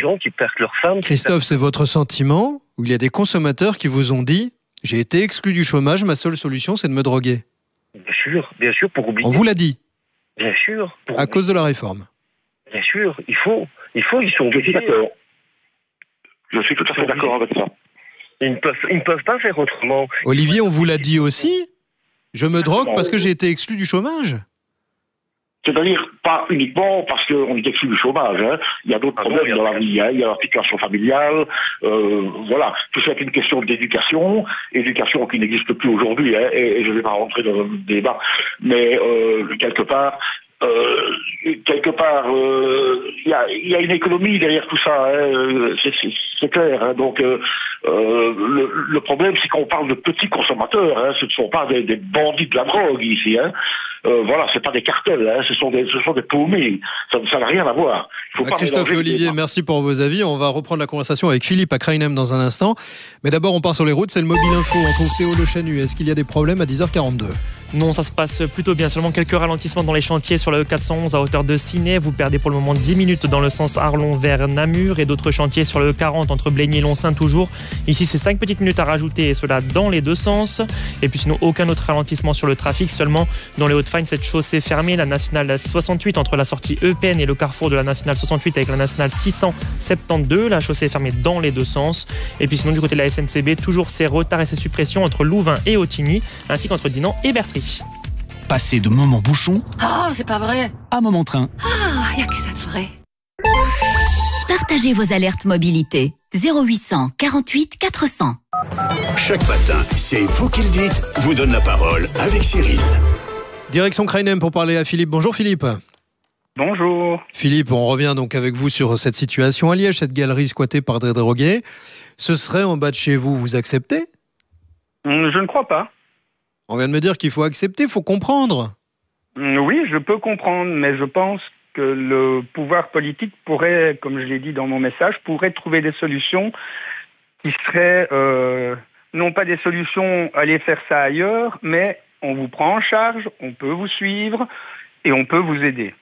gens qui perdent leur femme. Christophe, c'est votre sentiment où il y a des consommateurs qui vous ont dit « J'ai été exclu du chômage, ma seule solution c'est de me droguer ». Bien sûr, pour oublier. On vous l'a dit. Bien sûr. À cause de la réforme. Bien sûr, ils sont obligés. Je suis tout à fait d'accord avec ça. Ils ne peuvent pas faire autrement. Olivier, on vous l'a dit aussi. Je me drogue parce que j'ai été exclu du chômage. C'est-à-dire, pas uniquement parce qu'on est exclu du chômage. Hein. Il y a d'autres problèmes dans la vie. Hein. Il y a la situation familiale. Voilà. Tout ça est une question d'éducation. Éducation qui n'existe plus aujourd'hui. Hein. Et je ne vais pas rentrer dans le débat. Mais quelque part, il y a une économie derrière tout ça. Hein. C'est clair. Hein. Donc, le problème, c'est qu'on parle de petits consommateurs. Hein. Ce ne sont pas des bandits de la drogue ici. Hein. Voilà, c'est pas des cartels, hein, ce sont des paumés. Ça n'a rien à voir. Christophe et Olivier, merci pour vos avis. On va reprendre la conversation avec Philippe à Crainhem dans un instant. Mais d'abord, on part sur les routes. C'est le Mobile Info. On trouve Théo Le Chanu. Est-ce qu'il y a des problèmes à 10h42 ? Non, ça se passe plutôt bien. Seulement quelques ralentissements dans les chantiers sur le 411 à hauteur de Ciney. Vous perdez pour le moment 10 minutes dans le sens Arlon vers Namur et d'autres chantiers sur le 40 entre Blény et Lonsin toujours. Ici, c'est 5 petites minutes à rajouter et cela dans les deux sens. Et puis sinon, aucun autre ralentissement sur le trafic. Seulement dans les Hauts-de-Fagne, cette chaussée fermée, la nationale 68 entre la sortie Eupen et le carrefour de la nationale 68 avec la nationale 672. La chaussée est fermée dans les deux sens. Et puis sinon, du côté de la SNCB, toujours ces retards et ces suppressions entre Louvain et Autigny, ainsi qu'entre Dinan et Bertry. Passer de moment bouchon c'est pas vrai. à moment train. Y a que ça de vrai. Partagez vos alertes mobilité. 0800 48 400. Chaque matin, c'est vous qui le dites, vous donne la parole avec Cyril. Direction Crainhem pour parler à Philippe. Bonjour Philippe. Bonjour. Philippe, on revient donc avec vous sur cette situation à Liège, cette galerie squattée par des drogués. Ce serait en bas de chez vous, vous acceptez ? Je ne crois pas. On vient de me dire qu'il faut accepter, il faut comprendre. Oui, je peux comprendre, mais je pense que le pouvoir politique pourrait, comme je l'ai dit dans mon message, pourrait trouver des solutions qui seraient non pas des solutions aller faire ça ailleurs, mais on vous prend en charge, on peut vous suivre et on peut vous aider.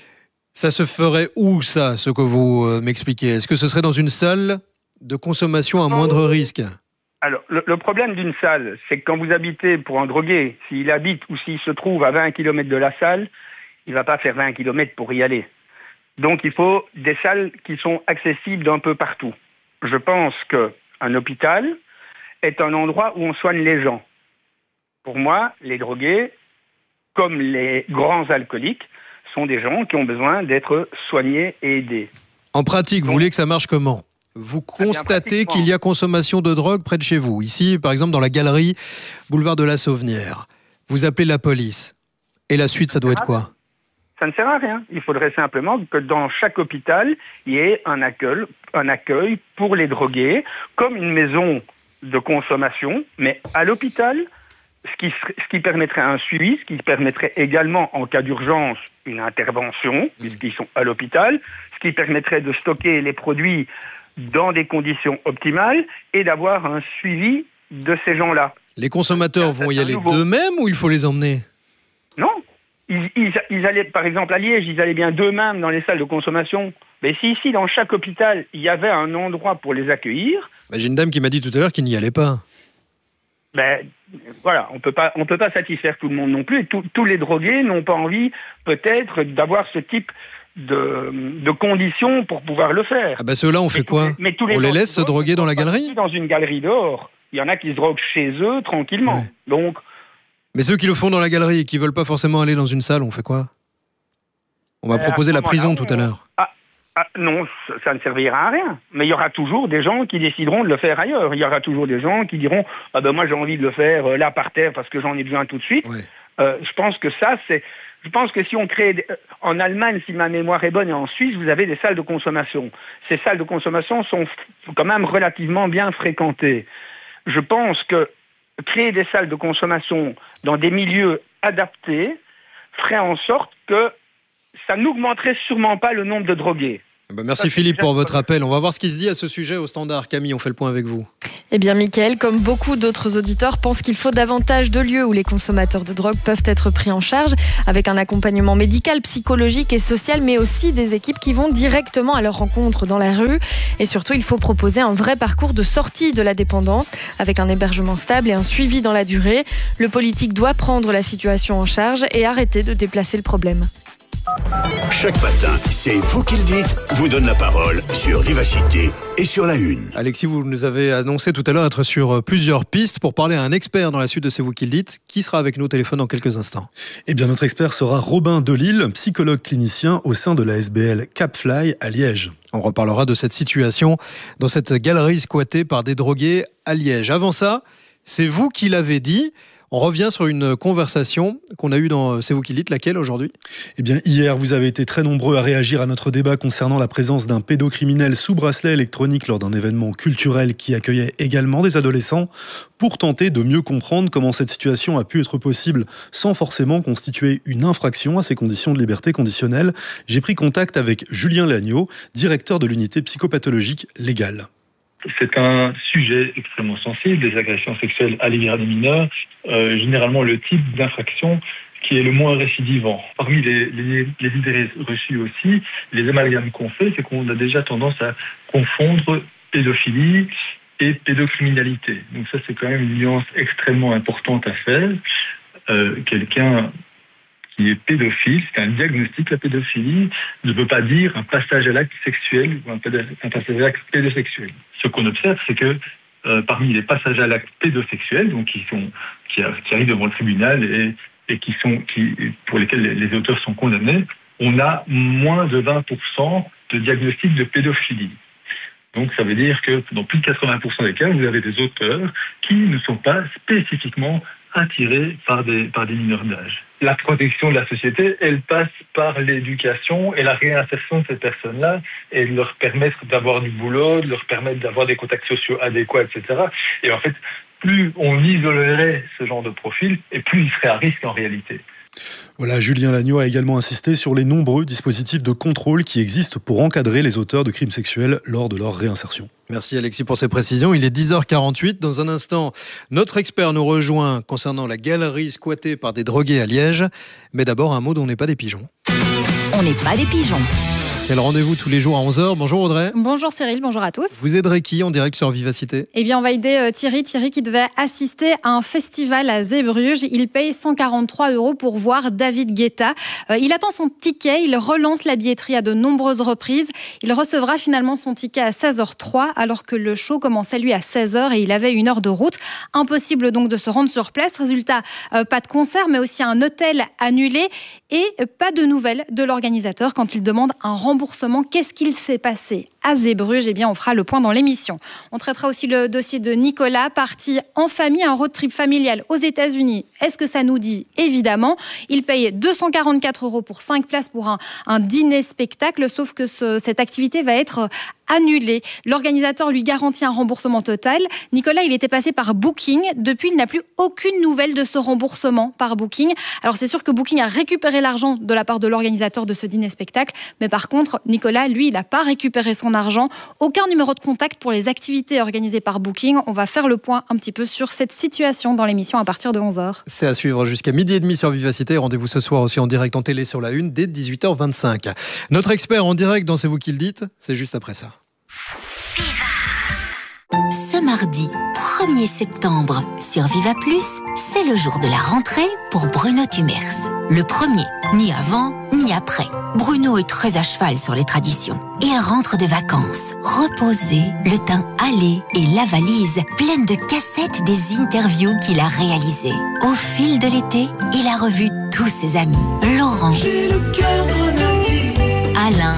Ça se ferait où ça, ce que vous m'expliquez ? Est-ce que ce serait dans une salle de consommation à moindre risque ? Alors, le problème d'une salle, c'est que quand vous habitez pour un drogué, s'il habite ou s'il se trouve à 20 km de la salle, il ne va pas faire 20 km pour y aller. Donc, il faut des salles qui sont accessibles d'un peu partout. Je pense qu'un hôpital est un endroit où on soigne les gens. Pour moi, les drogués, comme les grands alcooliques, sont des gens qui ont besoin d'être soignés et aidés. En pratique, vous voulez que ça marche comment ? Vous constatez qu'il y a consommation de drogue près de chez vous. Ici, par exemple, dans la galerie boulevard de la Sauvenière. Vous appelez la police. Et la suite, ça doit être quoi ? Ça ne sert à rien. Il faudrait simplement que dans chaque hôpital, il y ait un accueil pour les drogués, comme une maison de consommation, mais à l'hôpital, ce qui permettrait un suivi, ce qui permettrait également, en cas d'urgence, une intervention, puisqu'ils sont à l'hôpital, ce qui permettrait de stocker les produits dans des conditions optimales et d'avoir un suivi de ces gens-là. Les consommateurs vont y aller d'eux-mêmes ou il faut les emmener ? Non. Ils allaient, par exemple, à Liège, ils allaient bien d'eux-mêmes dans les salles de consommation. Mais si ici, dans chaque hôpital, il y avait un endroit pour les accueillir... J'ai une dame qui m'a dit tout à l'heure qu'il n'y allait pas. Voilà, on peut pas satisfaire tout le monde non plus. Et tous les drogués n'ont pas envie, peut-être, d'avoir ce type de conditions pour pouvoir le faire. Ceux-là, on fait quoi ? On les laisse se droguer dans la galerie ? Dans une galerie dehors. Il y en a qui se droguent chez eux, tranquillement. Ouais. Donc... Mais ceux qui le font dans la galerie et qui ne veulent pas forcément aller dans une salle, on fait quoi ? On m'a proposé la prison tout à l'heure. Non, ça ne servira à rien. Mais il y aura toujours des gens qui décideront de le faire ailleurs. Il y aura toujours des gens qui diront « moi j'ai envie de le faire là par terre parce que j'en ai besoin tout de suite ouais. ». Je pense que ça, c'est... Je pense que si on crée... En Allemagne, si ma mémoire est bonne, et en Suisse, vous avez des salles de consommation. Ces salles de consommation sont quand même relativement bien fréquentées. Je pense que créer des salles de consommation dans des milieux adaptés ferait en sorte que ça n'augmenterait sûrement pas le nombre de drogués. Merci Philippe pour votre appel. On va voir ce qui se dit à ce sujet au standard. Camille, on fait le point avec vous. Eh bien, Mickaël, comme beaucoup d'autres auditeurs, pense qu'il faut davantage de lieux où les consommateurs de drogue peuvent être pris en charge, avec un accompagnement médical, psychologique et social, mais aussi des équipes qui vont directement à leur rencontre dans la rue. Et surtout, il faut proposer un vrai parcours de sortie de la dépendance, avec un hébergement stable et un suivi dans la durée. Le politique doit prendre la situation en charge et arrêter de déplacer le problème. Chaque matin, c'est vous qui le dites, vous donne la parole sur Vivacité et sur La Une. Alexis, vous nous avez annoncé tout à l'heure être sur plusieurs pistes pour parler à un expert dans la suite de C'est vous qui le dites. Qui sera avec nous au téléphone dans quelques instants? Eh bien, notre expert sera Robin Delille, psychologue clinicien au sein de la SBL Capfly à Liège. On reparlera de cette situation dans cette galerie squattée par des drogués à Liège. Avant ça, c'est vous qui l'avez dit. On revient sur une conversation qu'on a eue dans C'est vous qui le dites, laquelle aujourd'hui? Eh bien, hier, vous avez été très nombreux à réagir à notre débat concernant la présence d'un pédocriminel sous bracelet électronique lors d'un événement culturel qui accueillait également des adolescents, pour tenter de mieux comprendre comment cette situation a pu être possible sans forcément constituer une infraction à ces conditions de liberté conditionnelle. J'ai pris contact avec Julien Lagneau, directeur de l'unité psychopathologique légale. C'est un sujet extrêmement sensible, des agressions sexuelles à l'égard des mineurs, généralement le type d'infraction qui est le moins récidivant. Parmi les idées reçues aussi, les amalgames qu'on fait, c'est qu'on a déjà tendance à confondre pédophilie et pédocriminalité. Donc ça, c'est quand même une nuance extrêmement importante à faire. Quelqu'un qui est pédophile, c'est un diagnostic, la pédophilie, ne veut pas dire un passage à l'acte sexuel ou un passage à l'acte pédosexuel. Ce qu'on observe, c'est que parmi les passages à l'acte pédosexuel, donc qui arrivent devant le tribunal et pour lesquels les auteurs sont condamnés, on a moins de 20% de diagnostic de pédophilie. Donc ça veut dire que dans plus de 80% des cas, vous avez des auteurs qui ne sont pas spécifiquement attirés par des mineurs d'âge. La protection de la société, elle passe par l'éducation et la réinsertion de ces personnes-là et de leur permettre d'avoir du boulot, de leur permettre d'avoir des contacts sociaux adéquats, etc. Et en fait, plus on isolerait ce genre de profil, et plus il serait à risque en réalité. Voilà, Julien Lagneau a également insisté sur les nombreux dispositifs de contrôle qui existent pour encadrer les auteurs de crimes sexuels lors de leur réinsertion. Merci Alexis pour ces précisions. Il est 10h48. Dans un instant, notre expert nous rejoint concernant la galerie squattée par des drogués à Liège. Mais d'abord, un mot dont on n'est pas des pigeons. On n'est pas des pigeons. C'est le rendez-vous tous les jours à 11h. Bonjour Audrey. Bonjour Cyril, bonjour à tous. Vous aiderez qui en direct sur Vivacité? Eh bien, on va aider Thierry qui devait assister à un festival à Zeebrugge. Il paye 143 € pour voir David Guetta. Il attend son ticket, il relance la billetterie à de nombreuses reprises. Il recevra finalement son ticket à 16h03 alors que le show commençait lui à 16h et il avait 1 heure de route. Impossible donc de se rendre sur place. Résultat, pas de concert mais aussi un hôtel annulé et pas de nouvelles de l'organisateur quand il demande un remboursement. Qu'est-ce qu'il s'est passé à Zeebrugge? Eh bien, on fera le point dans l'émission. On traitera aussi le dossier de Nicolas, parti en famille, un road trip familial aux États-Unis. Est-ce que ça nous dit? Évidemment. Il paye 244 € pour 5 places pour un dîner-spectacle, sauf que cette activité va être annulé. L'organisateur lui garantit un remboursement total. Nicolas, il était passé par Booking. Depuis, il n'a plus aucune nouvelle de ce remboursement par Booking. Alors, c'est sûr que Booking a récupéré l'argent de la part de l'organisateur de ce dîner-spectacle. Mais par contre, Nicolas, lui, il n'a pas récupéré son argent. Aucun numéro de contact pour les activités organisées par Booking. On va faire le point un petit peu sur cette situation dans l'émission à partir de 11h. C'est à suivre jusqu'à 12h30 sur Vivacité. Rendez-vous ce soir aussi en direct en télé sur La Une dès 18h25. Notre expert en direct dans C'est vous qui le dites, c'est juste après ça. Ce mardi 1er septembre sur Viva Plus, c'est le jour de la rentrée pour Bruno Thumers. Le premier, ni avant, ni après. Bruno est très à cheval sur les traditions. Il rentre de vacances, reposé, le teint hâlé et la valise pleine de cassettes des interviews qu'il a réalisées. Au fil de l'été, il a revu tous ses amis. Laurent, j'ai le cœur grenadier. Alain,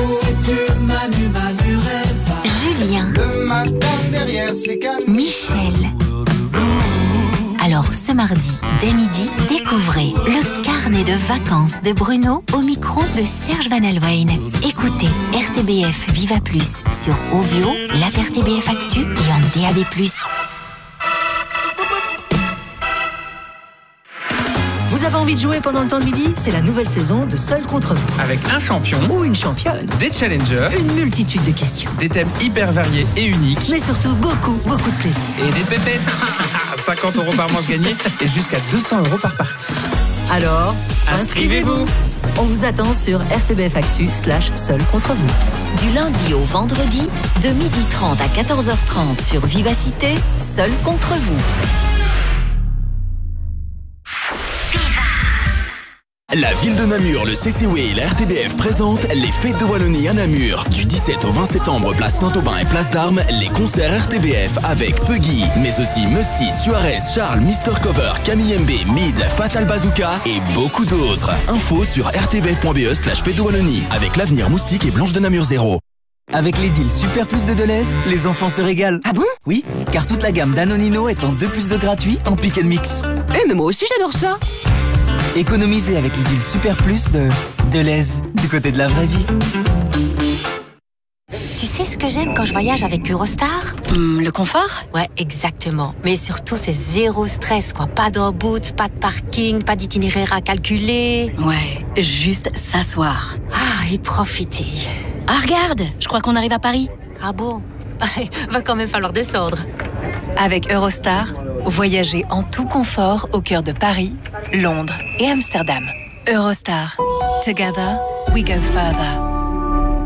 Julien, le matin derrière ses cannes. Michel. Alors ce mardi, dès midi, découvrez le carnet de vacances de Bruno au micro de Serge Van Alwijn. Écoutez RTBF Viva Plus sur Ovio, l'app RTBF Actu et en DAB+. Vous avez envie de jouer pendant le temps de midi? C'est la nouvelle saison de Seul contre vous. Avec un champion ou une championne, des challengers, une multitude de questions, des thèmes hyper variés et uniques, mais surtout beaucoup de plaisir. Et des pépettes. 50 € par manche gagnée et jusqu'à 200 € par partie. Alors, inscrivez-vous. On vous attend sur rtbfactu/seul contre vous. Du lundi au vendredi, de 12h30 à 14h30 sur Vivacité, Seul contre vous. La ville de Namur, le CCW et la RTBF présentent les Fêtes de Wallonie à Namur. Du 17 au 20 septembre, place Saint-Aubin et place d'Armes, les concerts RTBF avec Puggy, mais aussi Musty, Suarez, Charles, Mr. Cover, Camille MB, Mid, Fatal Bazooka et beaucoup d'autres. Info sur rtbf.be/Fêtes de Wallonie avec l'Avenir Moustique et Blanche de Namur 0. Avec les deals Super Plus de Deleuze, les enfants se régalent. Ah bon? Oui, car toute la gamme Danonino est en 2+2 gratuit en pick and mix. Mais moi aussi j'adore ça. Économisez avec les deals Super Plus de Deleuze, du côté de la vraie vie. Tu sais ce que j'aime quand je voyage avec Eurostar? Le confort? Ouais, exactement. Mais surtout, c'est zéro stress, quoi. Pas d'embout, pas de parking, pas d'itinéraire à calculer. Ouais, juste s'asseoir. Et profiter. Ah, regarde, je crois qu'on arrive à Paris. Ah bon? Va quand même falloir descendre. Avec Eurostar, voyagez en tout confort au cœur de Paris, Londres et Amsterdam. Eurostar. Together, we go further.